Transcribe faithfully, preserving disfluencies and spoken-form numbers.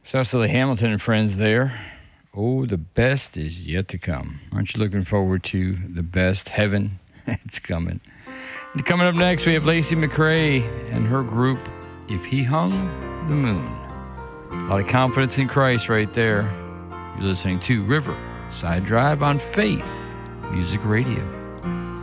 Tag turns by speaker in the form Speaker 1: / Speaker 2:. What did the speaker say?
Speaker 1: Cecily Hamilton and friends there. Oh, the best is yet to come. Aren't you looking forward to the best? Heaven, it's coming. And coming up next, we have Lacey McRae and her group, If He Hung the Moon. A lot of confidence in Christ right there. You're listening to River Side Drive on Faith Music Radio.